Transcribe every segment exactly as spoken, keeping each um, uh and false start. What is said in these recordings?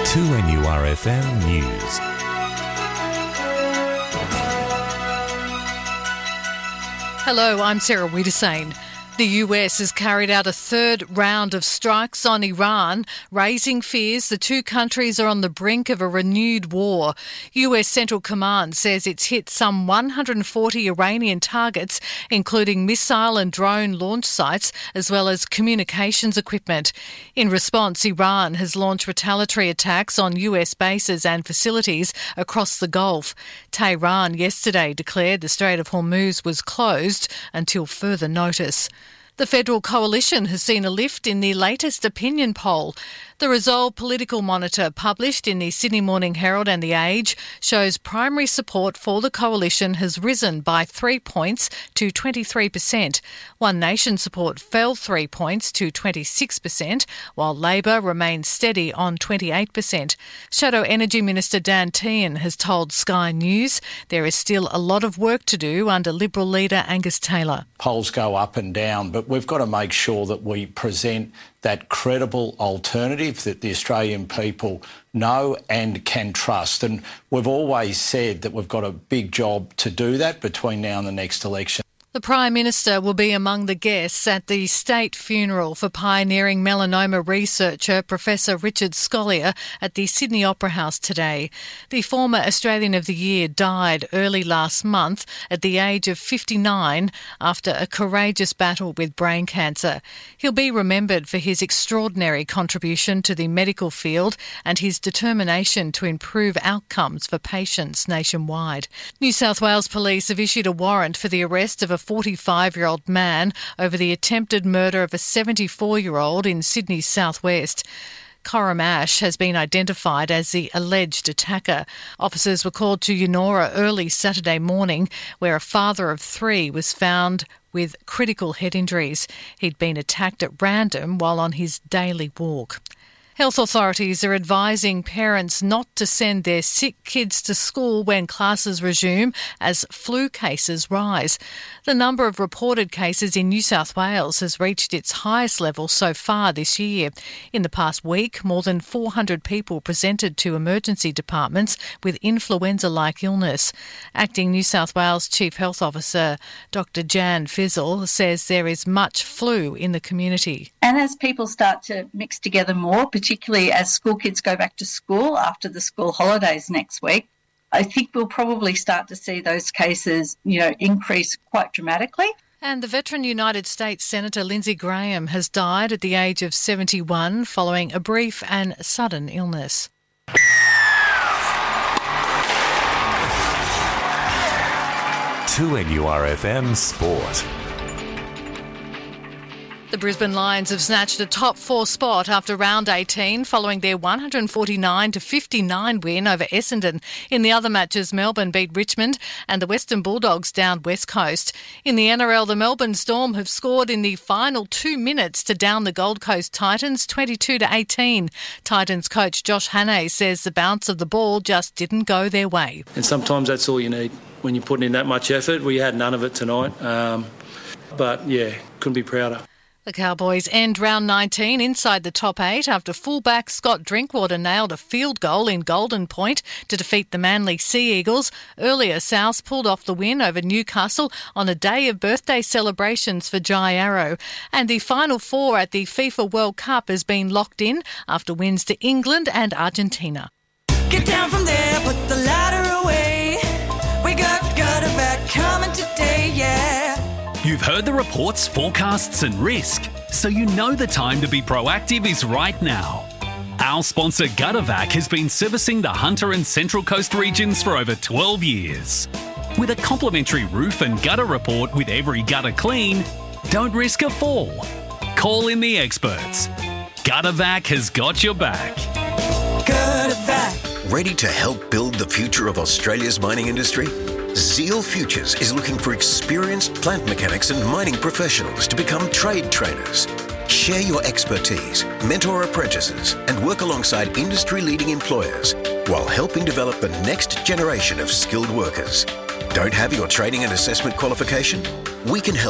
two N U R F M News. Hello, I'm Sarah Wiedersane. The U S has carried out a third round of strikes on Iran, raising fears the two countries are on the brink of a renewed war. U S Central Command says it's hit some one hundred forty Iranian targets, including missile and drone launch sites, as well as communications equipment. In response, Iran has launched retaliatory attacks on U S bases and facilities across the Gulf. Tehran yesterday declared the Strait of Hormuz was closed until further notice. The Federal Coalition has seen a lift in the latest opinion poll. The Resolve Political Monitor, published in the Sydney Morning Herald and The Age, shows primary support for the coalition has risen by three points to twenty-three percent. One Nation support fell three points to twenty-six percent, while Labor remains steady on twenty-eight percent. Shadow Energy Minister Dan Tehan has told Sky News there is still a lot of work to do under Liberal leader Angus Taylor. Polls go up and down, but we've got to make sure that we present that credible alternative that the Australian people know and can trust. And we've always said that we've got a big job to do that between now and the next election. The Prime Minister will be among the guests at the state funeral for pioneering melanoma researcher Professor Richard Scolyer at the Sydney Opera House today. The former Australian of the Year died early last month at the age of fifty-nine after a courageous battle with brain cancer. He'll be remembered for his extraordinary contribution to the medical field and his determination to improve outcomes for patients nationwide. New South Wales Police have issued a warrant for the arrest of a forty-five-year-old man over the attempted murder of a seventy-four-year-old in Sydney's southwest. Coram Ash has been identified as the alleged attacker. Officers were called to Eunora early Saturday morning, where a father of three was found with critical head injuries. He'd been attacked at random while on his daily walk. Health authorities are advising parents not to send their sick kids to school when classes resume as flu cases rise. The number of reported cases in New South Wales has reached its highest level so far this year. In the past week, more than four hundred people presented to emergency departments with influenza-like illness. Acting New South Wales Chief Health Officer Doctor Jan Fizzle says there is much flu in the community. And as people start to mix together more, particularly as school kids go back to school after the school holidays next week, I think we'll probably start to see those cases, you know, increase quite dramatically. And the veteran United States Senator Lindsey Graham has died at the age of seventy-one following a brief and sudden illness. two N U R F M Sport. The Brisbane Lions have snatched a top four spot after round eighteen following their one forty-nine to fifty-nine win over Essendon. In the other matches, Melbourne beat Richmond and the Western Bulldogs downed West Coast. In the N R L, the Melbourne Storm have scored in the final two minutes to down the Gold Coast Titans twenty-two to eighteen. Titans coach Josh Hannay says the bounce of the ball just didn't go their way. And sometimes that's all you need when you're putting in that much effort. We had none of it tonight. Um, but, yeah, couldn't be prouder. The Cowboys end round nineteen inside the top eight after fullback Scott Drinkwater nailed a field goal in Golden Point to defeat the Manly Sea Eagles. Earlier, South pulled off the win over Newcastle on a day of birthday celebrations for Jai Arrow. And the Final Four at the FIFA World Cup has been locked in after wins to England and Argentina. Get down from there, put the ladder away. We got gutter back coming today, yeah. You've heard the reports, forecasts and risk, so you know the time to be proactive is right now. Our sponsor Guttervac has been servicing the Hunter and Central Coast regions for over twelve years. With a complimentary roof and gutter report with every gutter clean, don't risk a fall. Call in the experts. Guttervac has got your back. Guttervac. Ready to help build the future of Australia's mining industry? Zeal Futures is looking for experienced plant mechanics and mining professionals to become trade trainers. Share your expertise, mentor apprentices, and work alongside industry-leading employers while helping develop the next generation of skilled workers. Don't have your training and assessment qualification? We can help.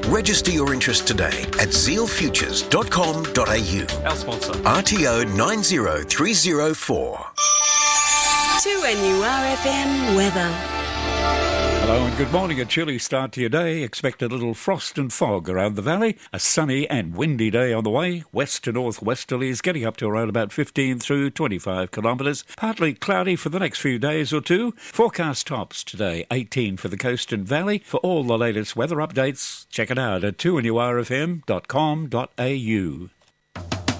Register your interest today at zeal futures dot com dot a u. Our sponsor. R T O nine zero three zero four. two N U R F M weather. Hello and good morning. A chilly start to your day. Expect a little frost and fog around the valley. A sunny and windy day on the way. West to northwesterlies getting up to around about fifteen through twenty-five kilometres. Partly cloudy for the next few days or two. Forecast tops today, eighteen for the coast and valley. For all the latest weather updates, check it out at two N U R F M dot com dot a u.